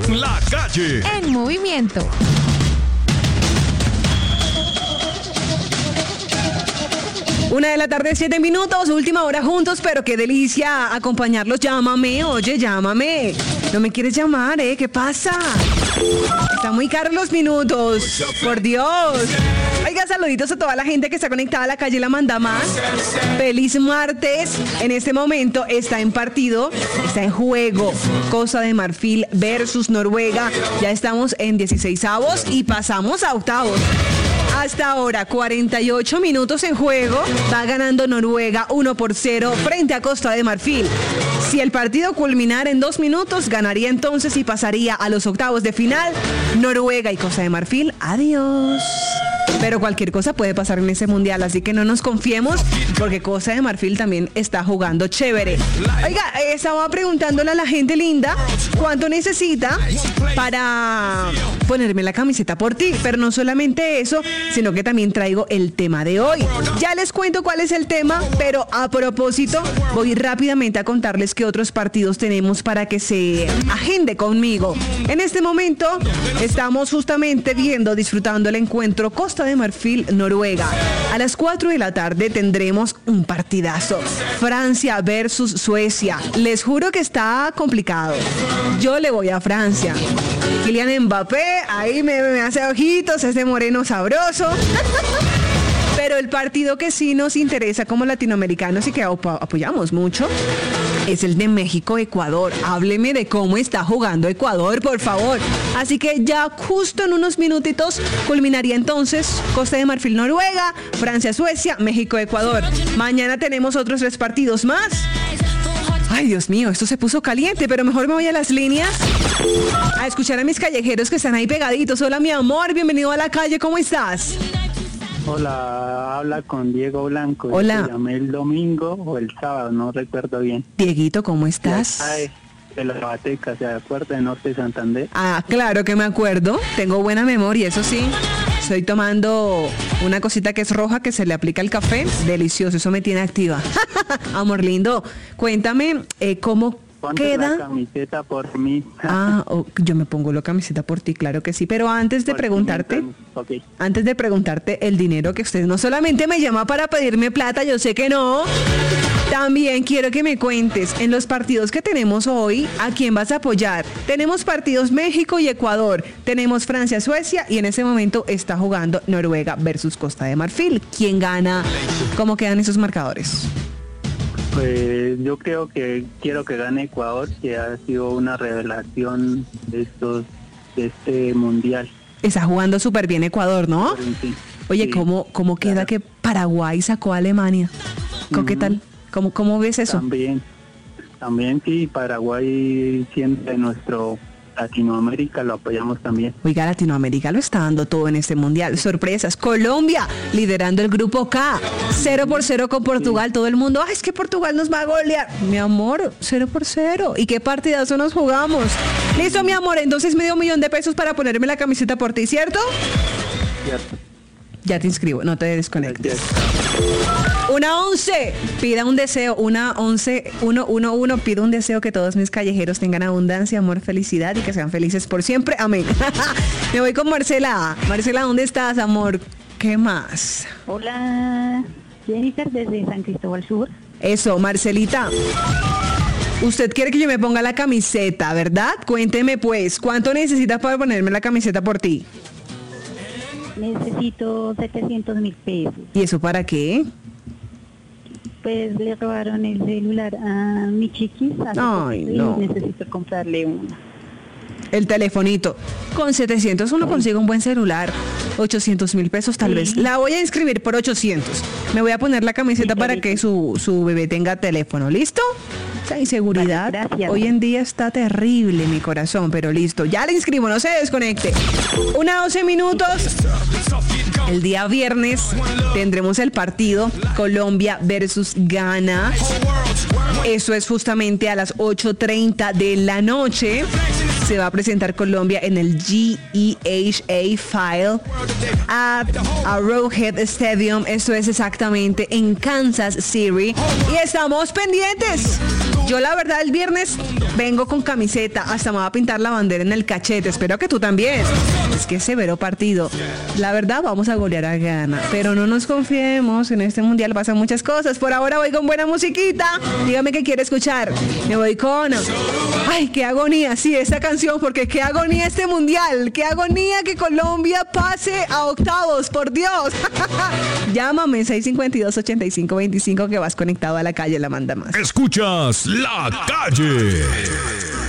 La Calle en movimiento. Una de la tarde, 7 minutos, última hora juntos, pero qué delicia acompañarlos. Llámame, oye, llámame. No me quieres llamar, ¿Qué pasa? Están muy caros los minutos, por Dios. Oiga, saluditos a toda la gente que está conectada a La Calle La Manda Más. Feliz martes. En este momento está en partido, está en juego Costa de Marfil versus Noruega. Ya estamos en 16avos y pasamos a octavos. Hasta ahora, 48 minutos en juego. Va ganando Noruega 1-0 frente a Costa de Marfil. Si el partido culminara en 2 minutos, ganaría entonces y pasaría a los octavos de final. Noruega y Costa de Marfil, adiós. Pero cualquier cosa puede pasar en ese mundial, así que no nos confiemos, porque Costa de Marfil también está jugando chévere. Oiga, estaba preguntándole a la gente linda cuánto necesita para ponerme la camiseta por ti. Pero no solamente eso, sino que también traigo el tema de hoy. Ya les cuento cuál es el tema, pero a propósito, voy rápidamente a contarles qué otros partidos tenemos para que se agende conmigo. En este momento estamos justamente disfrutando el encuentro Costa de Marfil-Noruega. A las 4 de la tarde tendremos un partidazo. Francia versus Suecia. Les juro que está complicado. Yo le voy a Francia. Kylian Mbappé, ahí me hace ojitos, ese moreno sabroso. Pero el partido que sí nos interesa como latinoamericanos y que apoyamos mucho es el de México-Ecuador. Hábleme de cómo está jugando Ecuador, por favor. Así que ya justo en unos minutitos culminaría entonces Costa de Marfil-Noruega, Francia-Suecia, México-Ecuador. Mañana tenemos otros 3 partidos más. Ay, Dios mío, esto se puso caliente, pero mejor me voy a las líneas a escuchar a mis callejeros que están ahí pegaditos. Hola, mi amor, bienvenido a La Calle, ¿cómo estás? Hola, habla con Diego Blanco. Hola. Te llamé el domingo o el sábado, no recuerdo bien. Dieguito, ¿cómo estás? De la Bateca, ¿se acuerda? De Norte de Santander. Ah, claro que me acuerdo. Tengo buena memoria, eso sí. Estoy tomando una cosita que es roja que se le aplica al café. Delicioso, eso me tiene activa. Amor lindo, cuéntame cómo queda. La camiseta por mí. Yo me pongo la camiseta por ti, claro que sí. Pero antes de preguntarte, el dinero que usted no solamente me llama para pedirme plata, yo sé que no. También quiero que me cuentes, en los partidos que tenemos hoy, ¿a quién vas a apoyar? Tenemos partidos México y Ecuador, tenemos Francia-Suecia y en ese momento está jugando Noruega versus Costa de Marfil. ¿Quién gana? ¿Cómo quedan esos marcadores? Pues yo quiero que gane Ecuador, que ha sido una revelación de este mundial. Está jugando súper bien Ecuador, ¿no? Sí. Oye, sí, ¿cómo queda que Paraguay sacó a Alemania? ¿Qué tal? ¿Cómo ves eso? También sí, Paraguay siempre nuestro Latinoamérica lo apoyamos también. Oiga, Latinoamérica lo está dando todo en este mundial. Sorpresas. Colombia liderando el grupo K. 0-0 con Portugal. Sí. Todo el mundo, es que Portugal nos va a golear. Mi amor, 0-0. ¿Y qué partidazo nos jugamos? Listo, mi amor. Entonces $500,000 para ponerme la camiseta por ti, ¿cierto? Cierto. Ya te inscribo, no te desconectes. 1-11, pida un deseo. 1-11-1-1-1, pido un deseo, que todos mis callejeros tengan abundancia, amor, felicidad y que sean felices por siempre. Amén. Me voy con Marcela. Marcela, ¿dónde estás, amor? ¿Qué más? Hola, Jennifer, desde San Cristóbal Sur. Eso, Marcelita. Usted quiere que yo me ponga la camiseta, ¿verdad? Cuénteme pues, ¿cuánto necesitas para ponerme la camiseta por ti? Necesito $700,000. ¿Y eso para qué? Pues le robaron el celular a mi chiquis. Ay, no. Necesito comprarle uno. El telefonito. Con 700 uno consigue un buen celular. $800,000 tal vez. La voy a inscribir por 800. Me voy a poner la camiseta para que su bebé tenga teléfono. ¿Listo? Esa inseguridad hoy en día está terrible, mi corazón, pero listo. Ya la inscribo, no se desconecte. 1-12 minutos. El día viernes tendremos el partido Colombia versus Ghana. Eso es justamente a las 8:30 de la noche. se va a presentar Colombia en el GEHA File at Arrowhead Stadium. Esto es exactamente en Kansas City. Y estamos pendientes. Yo la verdad el viernes vengo con camiseta, hasta me va a pintar la bandera en el cachete. Espero que tú también. Es que severo partido. La verdad vamos a golear a Ghana, pero no nos confiemos, en este mundial pasan muchas cosas. Por ahora voy con buena musiquita. Dígame qué quiere escuchar. Me voy con... Ay, qué agonía, sí, esta canción, porque qué agonía este mundial. Qué agonía que Colombia pase a octavos, por Dios. Llámame 652-8525 que vas conectado a La Calle, la manda más. Escuchas La Calle.